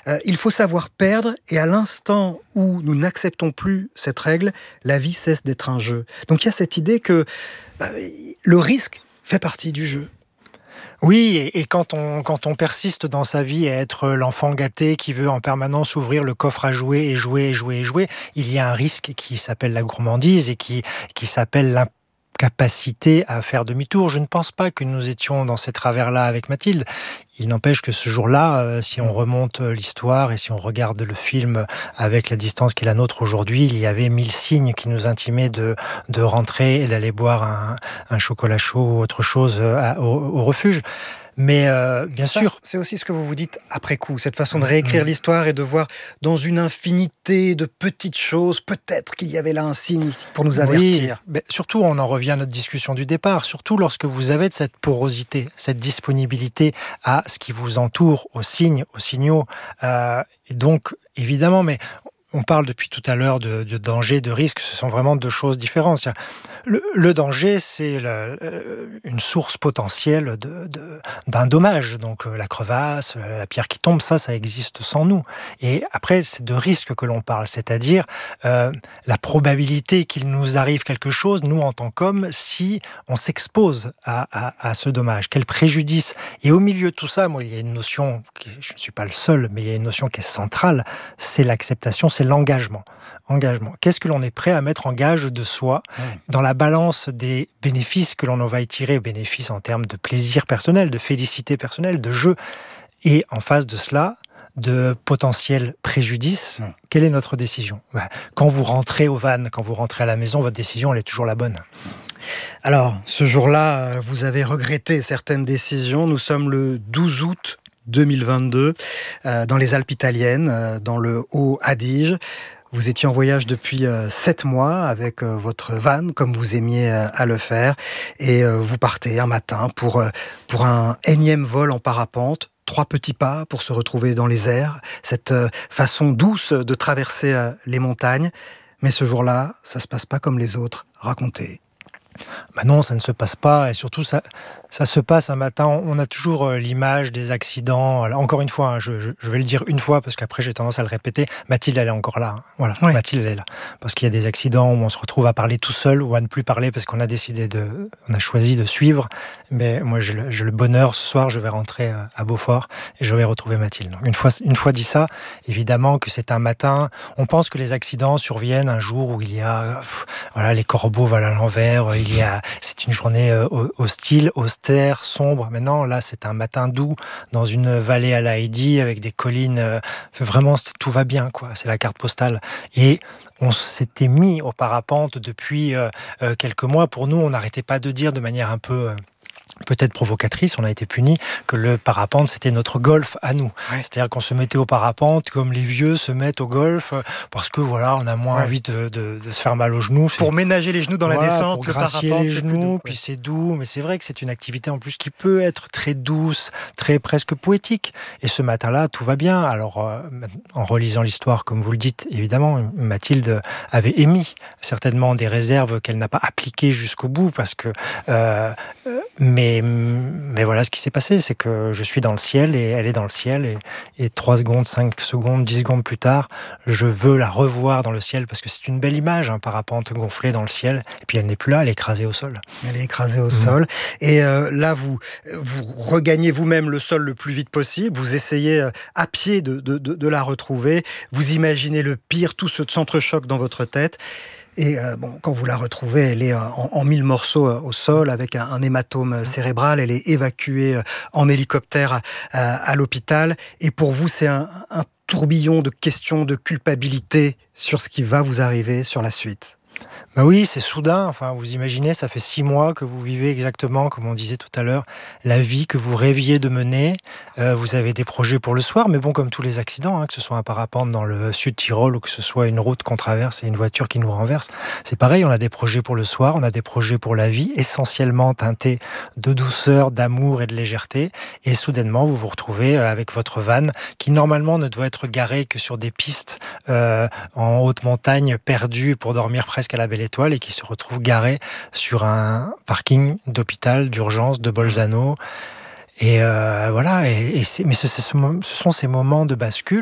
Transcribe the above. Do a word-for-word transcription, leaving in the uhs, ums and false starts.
Euh, il faut savoir perdre, et à l'instant où nous n'acceptons plus cette règle, la vie cesse d'être un jeu. Donc il y a cette idée que bah, le risque fait partie du jeu. Oui, et, et quand, on, quand on persiste dans sa vie à être l'enfant gâté qui veut en permanence ouvrir le coffre à jouer et jouer et jouer et jouer, il y a un risque qui s'appelle la gourmandise et qui, qui s'appelle l'incapacité à faire demi-tour. Je ne pense pas que nous étions dans ces travers-là avec Mathilde. Il n'empêche que ce jour-là, euh, si on remonte l'histoire et si on regarde le film avec la distance qui est la nôtre aujourd'hui, il y avait mille signes qui nous intimaient de, de rentrer et d'aller boire un, un chocolat chaud ou autre chose à, au, au refuge. Mais euh, bien Ça, sûr... C'est aussi ce que vous vous dites après coup, cette façon de réécrire mmh. l'histoire et de voir dans une infinité de petites choses, peut-être qu'il y avait là un signe pour nous avertir. Oui, mais surtout, on en revient à notre discussion du départ, surtout lorsque vous avez cette porosité, cette disponibilité à ce qui vous entoure, aux signes, aux signaux. Euh, et donc, évidemment, mais on parle depuis tout à l'heure de, de danger, de risque, ce sont vraiment deux choses différentes. Le, le danger, c'est la, une source potentielle de, de, d'un dommage. Donc la crevasse, la pierre qui tombe, ça, ça existe sans nous. Et après, c'est de risque que l'on parle, c'est-à-dire euh, la probabilité qu'il nous arrive quelque chose, nous en tant qu'hommes, si on s'expose à, à, à ce dommage. Quel préjudice. Et au milieu de tout ça, moi, il y a une notion, qui, je ne suis pas le seul, mais il y a une notion qui est centrale, c'est l'acceptation, c'est l'engagement. Engagement. Qu'est-ce que l'on est prêt à mettre en gage de soi mmh. dans la balance des bénéfices que l'on va y tirer, bénéfices en termes de plaisir personnel, de félicité personnelle, de jeu, et en face de cela, de potentiels préjudices, mmh. quelle est notre décision ? Quand vous rentrez au van, quand vous rentrez à la maison, votre décision, elle est toujours la bonne. Alors, ce jour-là, vous avez regretté certaines décisions. Nous sommes le douze août deux mille vingt-deux, euh, dans les Alpes italiennes, euh, dans le Haut-Adige. Vous étiez en voyage depuis euh, sept mois avec euh, votre van, comme vous aimiez euh, à le faire, et euh, vous partez un matin pour, euh, pour un énième vol en parapente. Trois petits pas pour se retrouver dans les airs, cette euh, façon douce de traverser euh, les montagnes. Mais ce jour-là, ça se passe pas comme les autres. Racontez. Ben non, ça ne se passe pas, et surtout ça, ça se passe un matin. On a toujours l'image des accidents. Alors, encore une fois, hein, je, je, je vais le dire une fois parce qu'après j'ai tendance à le répéter. Mathilde, elle est encore là. Hein. Voilà, oui. Mathilde, elle est là parce qu'il y a des accidents où on se retrouve à parler tout seul ou à ne plus parler parce qu'on a décidé de, on a choisi de suivre. Mais moi, j'ai le, j'ai le bonheur ce soir, je vais rentrer à Beaufort et je vais retrouver Mathilde. Donc, une fois, une fois dit ça, évidemment que c'est un matin. On pense que les accidents surviennent un jour où il y a, voilà, les corbeaux volent à l'envers. Il y a, c'est une journée euh, hostile, austère, sombre. Maintenant, là, c'est un matin doux dans une vallée à la Heidi avec des collines. Euh, vraiment, tout va bien, quoi. C'est la carte postale. Et on s'était mis au parapente depuis euh, euh, quelques mois. Pour nous, on n'arrêtait pas de dire de manière un peu... Euh, peut-être provocatrice, on a été puni, que le parapente, c'était notre golf à nous. Ouais. C'est-à-dire qu'on se mettait au parapente comme les vieux se mettent au golf, parce que voilà, on a moins ouais. envie de, de, de se faire mal aux genoux. Pour ménager les genoux dans voilà, la descente, pour le gracier parapente, les genoux, doux, puis ouais. c'est doux, mais c'est vrai que c'est une activité en plus qui peut être très douce, très presque poétique. Et ce matin-là, tout va bien. Alors, euh, en relisant l'histoire, comme vous le dites, évidemment, Mathilde avait émis certainement des réserves qu'elle n'a pas appliquées jusqu'au bout, parce que... Euh, mais Mais, mais voilà ce qui s'est passé, c'est que je suis dans le ciel et elle est dans le ciel et, et trois secondes, cinq secondes, dix secondes plus tard, je veux la revoir dans le ciel parce que c'est une belle image, un parapente gonflé dans le ciel et puis elle n'est plus là, elle est écrasée au sol. Elle est écrasée au mmh. sol et euh, là vous, vous regagnez vous-même le sol le plus vite possible, vous essayez euh, à pied de, de, de, de la retrouver, vous imaginez le pire, tout se s'entrechoque dans votre tête. Et euh, bon, quand vous la retrouvez, elle est en, en mille morceaux euh, au sol avec un, un hématome cérébral. Elle est évacuée euh, en hélicoptère à, à, à l'hôpital. Et pour vous, c'est un, un tourbillon de questions de culpabilité sur ce qui va vous arriver sur la suite. Ben oui, c'est soudain. Enfin, vous imaginez, ça fait six mois que vous vivez exactement, comme on disait tout à l'heure, la vie que vous rêviez de mener. Euh, vous avez des projets pour le soir, mais bon, comme tous les accidents, hein, que ce soit un parapente dans le sud Tyrol ou que ce soit une route qu'on traverse et une voiture qui nous renverse, c'est pareil. On a des projets pour le soir, on a des projets pour la vie, essentiellement teintés de douceur, d'amour et de légèreté. Et soudainement, vous vous retrouvez avec votre van qui normalement ne doit être garé que sur des pistes euh, en haute montagne, perdues pour dormir presque à la belle étoile et qui se retrouve garé sur un parking d'hôpital d'urgence de Bolzano. Et euh, voilà, et, et c'est, mais ce, ce, ce sont ces moments de bascule